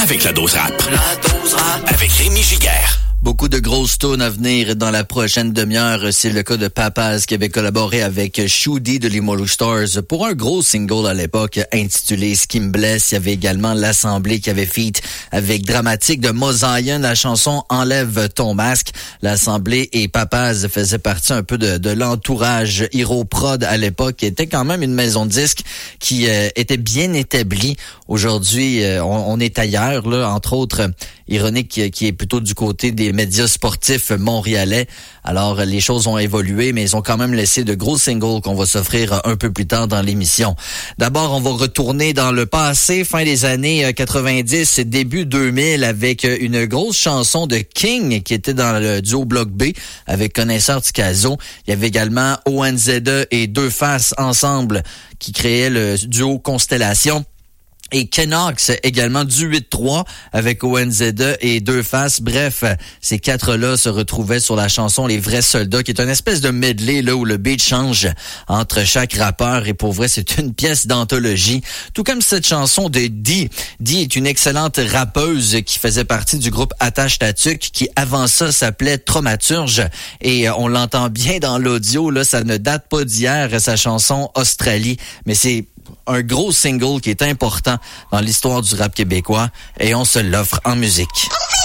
avec la dose rap. La dose rap avec Rémi Giguère. Beaucoup de grosses tunes à venir dans la prochaine demi-heure. C'est le cas de Papaz qui avait collaboré avec Shoody de Limolu Stars pour un gros single à l'époque intitulé Skim Bless. Il y avait également l'Assemblée qui avait feat avec Dramatique de Mosaïen, la chanson Enlève ton masque. L'Assemblée et Papaz faisaient partie un peu de l'entourage Hero Prod à l'époque, qui était quand même une maison de disques qui était bien établie. Aujourd'hui, on est ailleurs, là, entre autres. Ironique qui est plutôt du côté des médias sportifs montréalais. Alors, les choses ont évolué, mais ils ont quand même laissé de gros singles qu'on va s'offrir un peu plus tard dans l'émission. D'abord, on va retourner dans le passé, fin des années 90, début 2000, avec une grosse chanson de King qui était dans le duo Bloc B avec Connaisseur Ticazo. Il y avait également ONZ et Deux Faces ensemble qui créaient le duo Constellation. Et Kenox également du 8-3 avec ONZ et Deux Faces. Bref, ces quatre-là se retrouvaient sur la chanson Les Vrais Soldats, qui est une espèce de medley là où le beat change entre chaque rappeur. Et pour vrai, c'est une pièce d'anthologie. Tout comme cette chanson de Dee. Dee est une excellente rappeuse qui faisait partie du groupe Attache Tatuc, qui avant ça s'appelait Traumaturge. Et on l'entend bien dans l'audio, là, ça ne date pas d'hier, sa chanson Australie. Mais c'est un gros single qui est important dans l'histoire du rap québécois et on se l'offre en musique.